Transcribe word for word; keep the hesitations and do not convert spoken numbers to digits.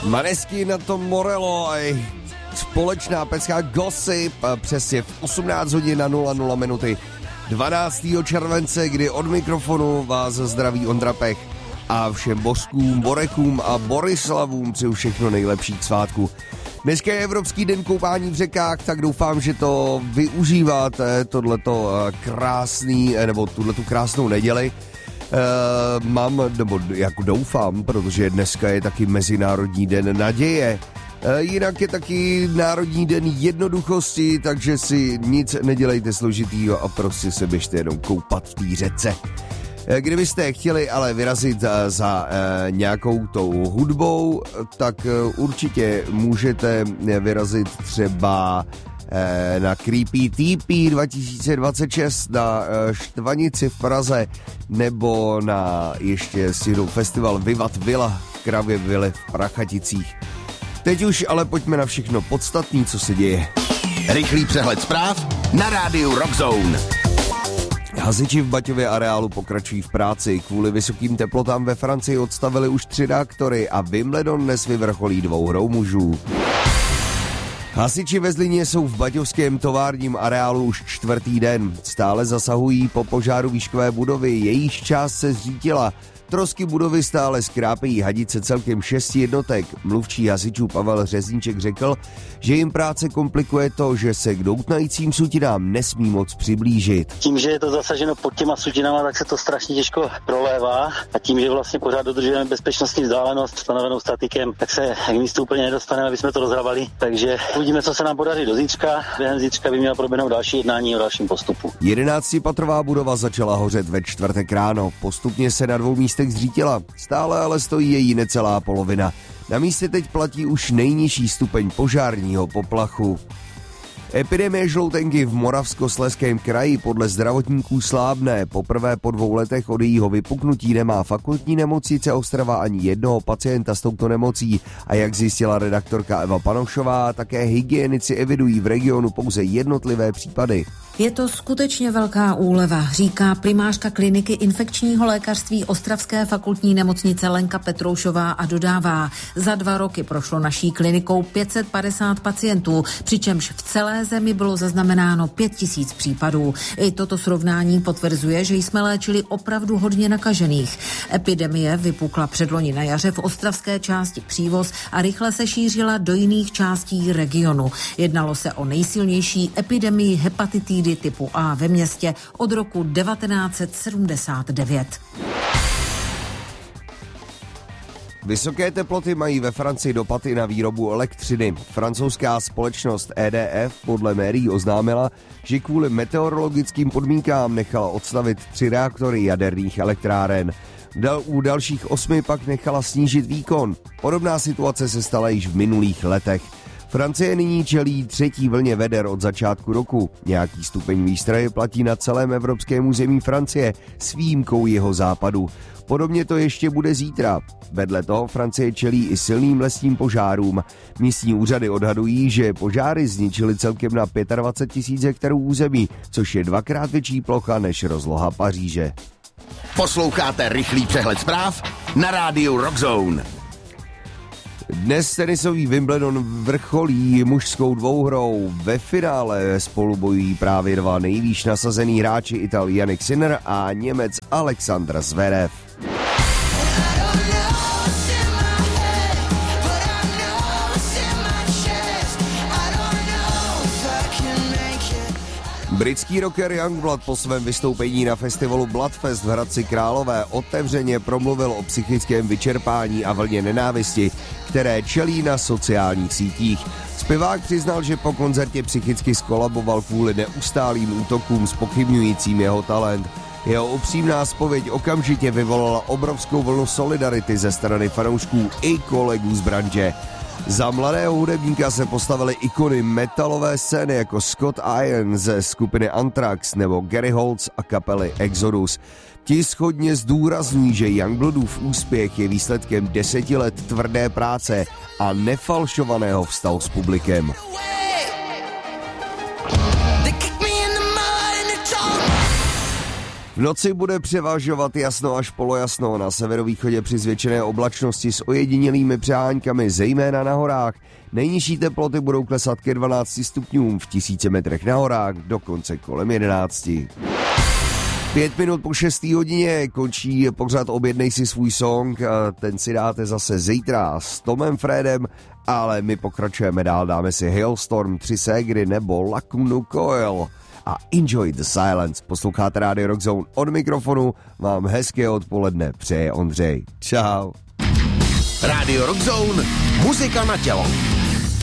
Manesky na tom Morello a společná pecka Gossip přesně v osmnáct hodin na nula nula minuty dvanáctého července, kdy od mikrofonu vás zdraví Ondra Pech a všem Bořkům, Borekům a Borislavům přeju všechno nejlepší k svátku. Dneska je Evropský den koupání v řekách, tak doufám, že to využíváte, tohleto krásný, nebo tuhletu krásnou neděli. Uh, mám, nebo jako doufám, protože dneska je taky Mezinárodní den naděje. Uh, jinak je taky Národní den jednoduchosti, takže si nic nedělejte složitýho a prostě se běžte jenom koupat v té řece. Uh, kdybyste chtěli ale vyrazit za, za uh, nějakou tou hudbou, tak uh, určitě můžete vyrazit třeba na Creepy T P dva tisíce dvacet šest na Štvanici v Praze nebo na ještě si festival Vivat Villa v Kravě Vily v Prachaticích. Teď už ale pojďme na všechno podstatné, co se děje. Rychlý přehled zpráv na rádiu Rock Zone. Hasiči v Baťově areálu pokračují v práci. Kvůli vysokým teplotám ve Francii odstavili už tři reaktory a Wimbledon dnes vyvrcholí dvouhrou mužů. Hasiči ve Zlíně jsou v baťovském továrním areálu už čtvrtý den. Stále zasahují po požáru výškové budovy, jejíž část se zřítila. Trosky budovy stále skrápejí hadice celkem šesti jednotek. Mluvčí hasičů Pavel Řezníček řekl, že jim práce komplikuje to, že se k doutnajícím sutinám nesmí moc přiblížit. Tím, že je to zasaženo pod těma sutinama, tak se to strašně těžko prolévá a tím, že vlastně pořád dodržujeme bezpečnostní vzdálenost stanovenou statikem, tak se k místu úplně nedostaneme, aby jsme to rozhrabali. Takže uvidíme, co se nám podaří do zítřka. Během zítřka by mělo proběhnout další jednání o dalším postupu. jedenáctipatrová budova začala hořet ve čtvrtek ráno. Postupně se na dvou místech zřítila. Stále ale stojí její necelá polovina. Na místě teď platí už nejnižší stupeň požárního poplachu. Epidemie žloutenky v Moravskoslezském kraji podle zdravotníků slábne. Poprvé po dvou letech od jejího vypuknutí nemá fakultní nemocnice Ostrava ani jednoho pacienta s touto nemocí. A jak zjistila redaktorka Eva Panošová, také hygienici evidují v regionu pouze jednotlivé případy. Je to skutečně velká úleva, říká primářka kliniky infekčního lékařství Ostravské fakultní nemocnice Lenka Petroušová a dodává, za dva roky prošlo naší klinikou pět set padesát pacientů, přičemž v celé zemi bylo zaznamenáno pět tisíc případů. I toto srovnání potvrzuje, že jsme léčili opravdu hodně nakažených. Epidemie vypukla předloni na jaře v ostravské části Přívoz a rychle se šířila do jiných částí regionu. Jednalo se o nejsilnější epidemii hepatitidy typu A ve městě od roku devatenáct set sedmdesát devět. Vysoké teploty mají ve Francii dopad i na výrobu elektřiny. Francouzská společnost E D F podle médií oznámila, že kvůli meteorologickým podmínkám nechala odstavit tři reaktory jaderných elektráren. Dal, u dalších osmi pak nechala snížit výkon. Podobná situace se stala již v minulých letech. Francie nyní čelí třetí vlně veder od začátku roku. Nějaký stupeň výstrahy platí na celém evropském území Francie s výjimkou jeho západu. Podobně to ještě bude zítra. Vedle toho Francie čelí i silným lesním požárům. Místní úřady odhadují, že požáry zničily celkem na dvacet pět tisíc hektarů území, což je dvakrát větší plocha než rozloha Paříže. Posloucháte rychlý přehled zpráv na rádiu Rock Zone. Dnes tenisový Wimbledon vrcholí mužskou dvouhrou. Ve finále spolu bojují právě dva nejvýš nasazený hráči, Ital Jannik Sinner a Němec Alexander Zverev. Britský rocker Youngblood po svém vystoupení na festivalu Bloodfest v Hradci Králové otevřeně promluvil o psychickém vyčerpání a vlně nenávisti, které čelí na sociálních sítích. Zpěvák přiznal, že po koncertě psychicky skolaboval kvůli neustálým útokům zpochybňujícím jeho talent. Jeho upřímná zpověď okamžitě vyvolala obrovskou vlnu solidarity ze strany fanoušků i kolegů z branže. Za mladého hudebníka se postavily ikony metalové scény jako Scott Ian ze skupiny Anthrax nebo Gary Holtz a kapely Exodus. Ti shodně zdůrazní, že Youngbloodův úspěch je výsledkem deseti let tvrdé práce a nefalšovaného vztahu s publikem. noci bude převažovat jasno až polojasno, na severovýchodě při zvětšené oblačnosti s ojedinělými přeháňkami, zejména na horách. Nejnižší teploty budou klesat ke dvanácti stupňům, v tisíci metrech na horách dokonce kolem jedenácti. Pět minut po šestý hodině končí pořad Objednej si svůj song, ten si dáte zase zítra s Tomem Fredem, ale my pokračujeme dál, dáme si Hailstorm, Tři ségry nebo Lacunu Coil a Enjoy the Silence. Posloucháte Radio Rock Zone, od mikrofonu vám hezké odpoledne přeje Ondřej. Čau. Radio Rock Zone, muzika na tělo.